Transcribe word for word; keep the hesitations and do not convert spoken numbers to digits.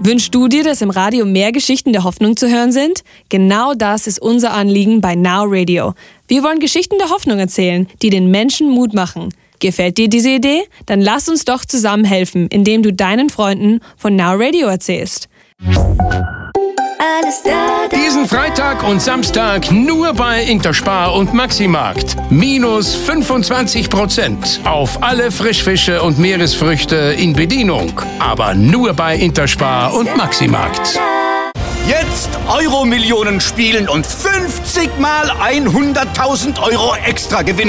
Wünschst du dir, dass im Radio mehr Geschichten der Hoffnung zu hören sind? Genau das ist unser Anliegen bei Now Radio. Wir wollen Geschichten der Hoffnung erzählen, die den Menschen Mut machen. Gefällt dir diese Idee? Dann lass uns doch zusammen helfen, indem du deinen Freunden von Now Radio erzählst. Diesen Freitag und Samstag nur bei Interspar und Maximarkt. Minus fünfundzwanzig Prozent auf alle Frischfische und Meeresfrüchte in Bedienung. Aber nur bei Interspar und Maximarkt. Jetzt Euro-Millionen spielen und fünfzig mal hunderttausend Euro extra gewinnen.